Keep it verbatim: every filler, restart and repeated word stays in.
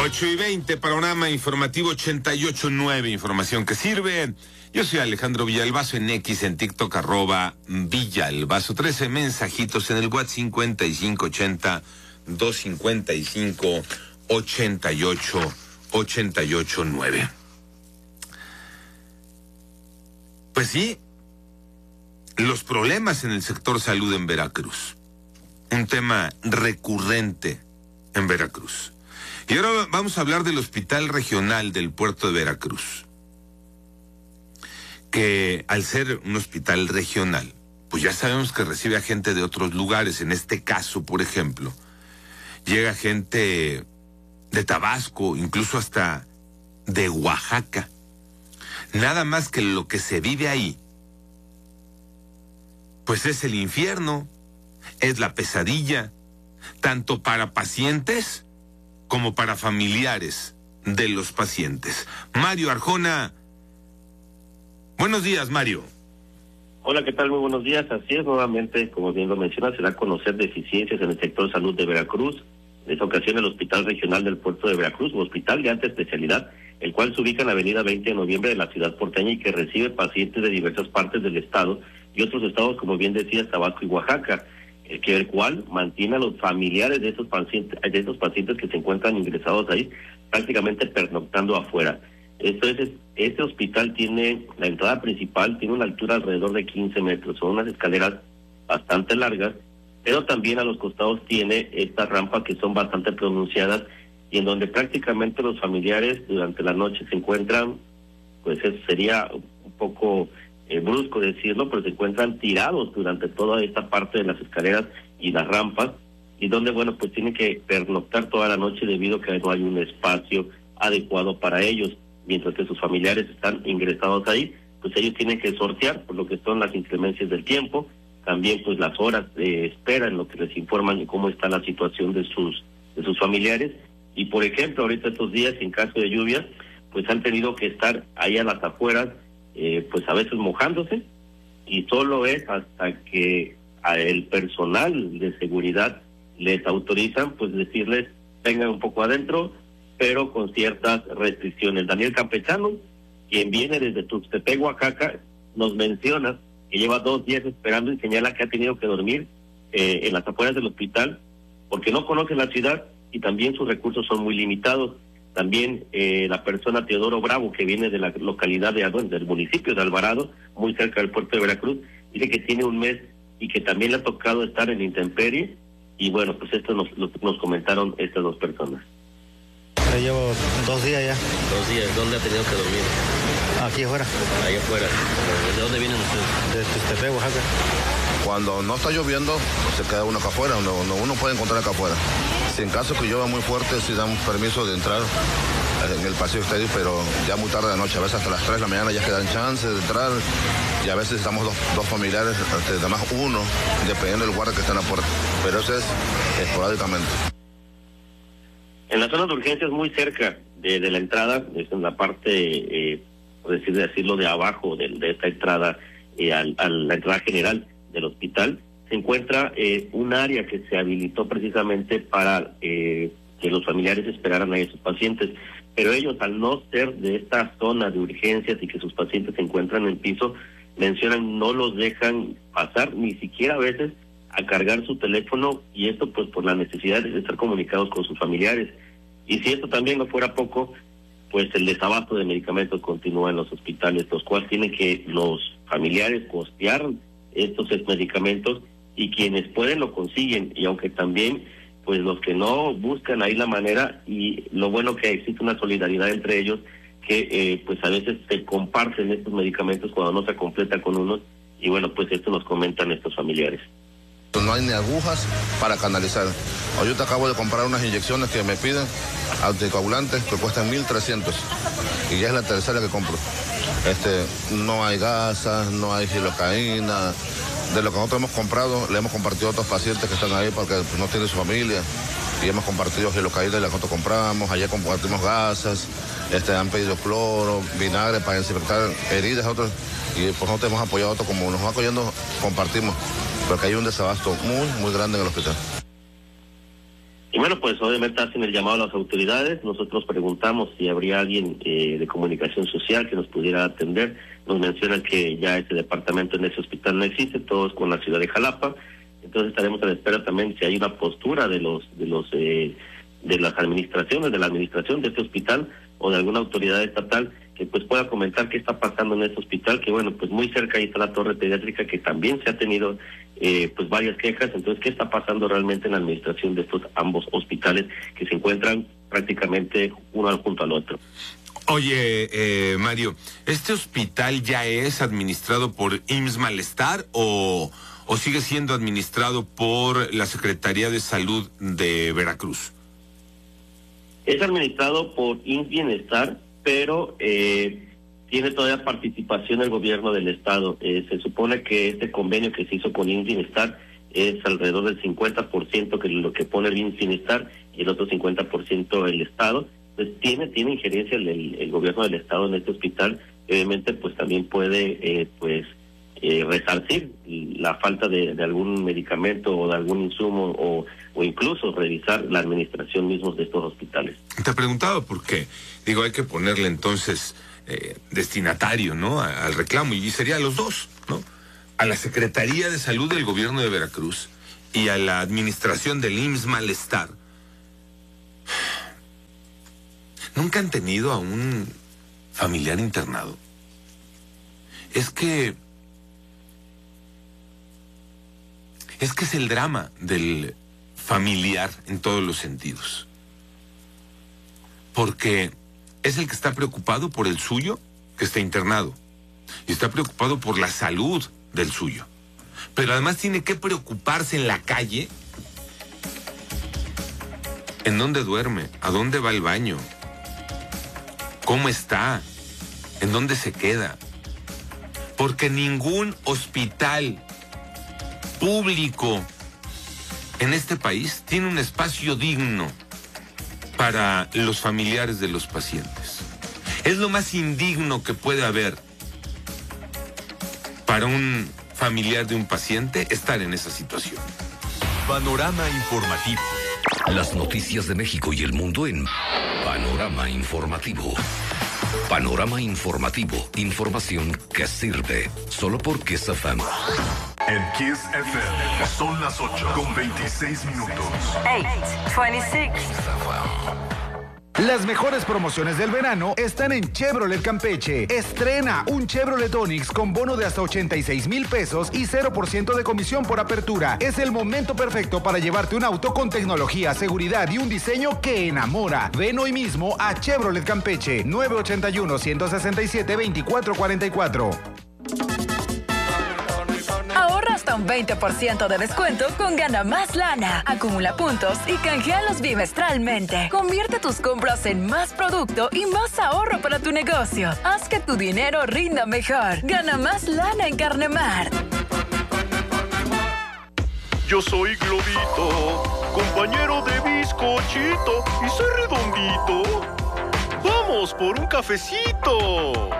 ocho y veinte, panorama informativo ochenta y ocho punto nueve, información que sirve. Yo soy Alejandro Villalbazo en X, en TikTok, arroba Villalbazo. trece mensajitos en el WhatsApp cincuenta y cinco ochenta, doscientos cincuenta y cinco, ochenta y ocho, ochenta y ocho nueve. Pues sí, los problemas en el sector salud en Veracruz. Un tema recurrente en Veracruz. Y ahora vamos a hablar del Hospital Regional del Puerto de Veracruz, que al ser un hospital regional, pues ya sabemos que recibe a gente de otros lugares. En este caso, por ejemplo, llega gente de Tabasco, incluso hasta de Oaxaca. Nada más que lo que se vive ahí, pues es el infierno, es la pesadilla, tanto para pacientes como para familiares de los pacientes. Mario Arjona. Buenos días, Mario. Hola, ¿qué tal? Muy buenos días. Así es, nuevamente, como bien lo menciona, se da a conocer deficiencias en el sector salud de Veracruz. En esta ocasión, el Hospital Regional del Puerto de Veracruz, un hospital de alta especialidad, el cual se ubica en la avenida veinte de noviembre de la ciudad porteña y que recibe pacientes de diversas partes del estado y otros estados, como bien decías, Tabasco y Oaxaca, el que el cual mantiene a los familiares de estos pacientes, de estos pacientes que se encuentran ingresados ahí, prácticamente pernoctando afuera. Esto es, este hospital tiene, la entrada principal tiene una altura alrededor de quince metros, son unas escaleras bastante largas, pero también a los costados tiene estas rampas que son bastante pronunciadas y en donde prácticamente los familiares durante la noche se encuentran, pues eso sería un poco eh, brusco decirlo, pero se encuentran tirados durante toda esta parte de las escaleras y las rampas, y donde, bueno, pues tienen que pernoctar toda la noche debido a que no hay un espacio adecuado para ellos. Mientras que sus familiares están ingresados ahí, pues ellos tienen que sortear por lo que son las inclemencias del tiempo, también pues las horas de espera en lo que les informan de cómo está la situación de sus de sus familiares. Y por ejemplo, ahorita estos días, en caso de lluvia, pues han tenido que estar ahí a las afueras, eh, pues a veces mojándose, y solo es hasta que a el personal de seguridad les autorizan, pues decirles, vengan un poco adentro, pero con ciertas restricciones. Daniel Campechano, quien viene desde Tuxtepec, Oaxaca, nos menciona que lleva dos días esperando y señala que ha tenido que dormir eh, en las afueras del hospital porque no conoce la ciudad y también sus recursos son muy limitados. También eh, la persona Teodoro Bravo, que viene de la localidad de bueno, del municipio de Alvarado, muy cerca del puerto de Veracruz, dice que tiene un mes y que también le ha tocado estar en intemperie, y bueno, pues esto nos, nos comentaron estas dos personas. Yo llevo dos días ya. Dos días. ¿Dónde ha tenido que dormir? Aquí afuera. Ahí afuera. ¿De dónde vienen ustedes? De Tuxtepec, Oaxaca. Cuando no está lloviendo, se queda uno acá afuera, uno, uno puede encontrar acá afuera. Si en caso que llueva muy fuerte, sí damos permiso de entrar en el pasillo estadio, pero ya muy tarde de noche, a veces hasta las tres de la mañana ya quedan chances de entrar, y a veces estamos dos, dos familiares, además uno, dependiendo del guardia que está en la puerta, pero eso es esporádicamente. En la zona de urgencias, muy cerca de, de la entrada, es en la parte, eh, por decir, decirlo, de abajo de, de esta entrada, eh, al, a la entrada general del hospital, se encuentra eh, un área que se habilitó precisamente para eh, que los familiares esperaran a esos pacientes. Pero ellos, al no ser de esta zona de urgencias y que sus pacientes se encuentran en piso, mencionan no los dejan pasar, ni siquiera a veces a cargar su teléfono, y esto pues por la necesidad de estar comunicados con sus familiares. Y si esto también no fuera poco, pues el desabasto de medicamentos continúa en los hospitales, los cuales tienen que los familiares costear estos medicamentos, y quienes pueden lo consiguen, y aunque también pues los que no buscan ahí la manera, y lo bueno que existe una solidaridad entre ellos, que eh, pues a veces se comparten estos medicamentos cuando no se completa con unos, y bueno, pues esto nos comentan estos familiares. No hay ni agujas para canalizar. Ahorita acabo de comprar unas inyecciones que me piden, anticoagulantes, que cuestan mil trescientos, y ya es la tercera que compro. Este, no hay gasas, no hay gilocaína. De lo que nosotros hemos comprado, le hemos compartido a otros pacientes que están ahí porque pues, no tienen su familia, y hemos compartido gilocaína de la que nosotros compramos. Ayer compartimos gasas, este, han pedido cloro, vinagre para desinfectar heridas, otros, y pues nosotros hemos apoyado a otros, como nos va cogiendo, compartimos, porque hay un desabasto muy, muy grande en el hospital. Y bueno, pues obviamente hacen el llamado a las autoridades. Nosotros preguntamos si habría alguien eh, de comunicación social que nos pudiera atender. Nos mencionan que ya ese departamento en ese hospital no existe, todo es con la ciudad de Jalapa. Entonces estaremos a la espera también si hay una postura de los de los eh, de las administraciones, de la administración de este hospital o de alguna autoridad estatal que pues pueda comentar qué está pasando en este hospital, que bueno, pues muy cerca ahí está la torre pediátrica, que también se ha tenido eh, pues varias quejas. Entonces, ¿qué está pasando realmente en la administración de estos ambos hospitales que se encuentran prácticamente uno junto al otro? Oye, eh, Mario, ¿este hospital ya es administrado por I M S S Malestar o, o sigue siendo administrado por la Secretaría de Salud de Veracruz? Es administrado por I M S S Bienestar, pero eh, tiene todavía participación el gobierno del estado. Eh, se supone que este convenio que se hizo con I M S S Bienestar es alrededor del cincuenta por ciento que lo que pone el I M S S Bienestar y el otro cincuenta por ciento el estado. Entonces tiene tiene injerencia el, el, el gobierno del estado en este hospital. Obviamente pues también puede eh, pues eh, resarcir la falta de, de algún medicamento o de algún insumo o, o incluso revisar la administración mismos de estos hospitales. Te preguntaba por qué. Digo, hay que ponerle entonces eh, destinatario, ¿no? A, al reclamo, y sería a los dos, ¿no? A la Secretaría de Salud del Gobierno de Veracruz y a la administración del I M S S Malestar. ¿Nunca han tenido a un familiar internado? Es que... Es que es el drama del familiar en todos los sentidos. Porque es el que está preocupado por el suyo, que está internado. Y está preocupado por la salud del suyo. Pero además tiene que preocuparse en la calle. ¿En dónde duerme? ¿A dónde va al baño? ¿Cómo está? ¿En dónde se queda? Porque ningún hospital público en este país tiene un espacio digno para los familiares de los pacientes. Es lo más indigno que puede haber para un familiar de un paciente estar en esa situación. Panorama informativo. Las noticias de México y el mundo en Panorama Informativo. Panorama Informativo. Información que sirve. Solo por Kiss F M. En Kiss F M son las ocho con veintiséis minutos. ocho veintiséis. Las mejores promociones del verano están en Chevrolet Campeche. Estrena un Chevrolet Onix con bono de hasta ochenta y seis mil pesos y cero por ciento de comisión por apertura. Es el momento perfecto para llevarte un auto con tecnología, seguridad y un diseño que enamora. Ven hoy mismo a Chevrolet Campeche, nueve ochenta y uno, ciento sesenta y siete, veinticuatro cuarenta y cuatro. Ahorra hasta un veinte por ciento de descuento con Gana Más Lana. Acumula puntos y canjealos bimestralmente. Convierte tus compras en más producto y más ahorro para tu negocio. Haz que tu dinero rinda mejor. Gana Más Lana en Carnemart. Yo soy Globito, compañero de bizcochito y soy redondito. ¡Vamos por un cafecito!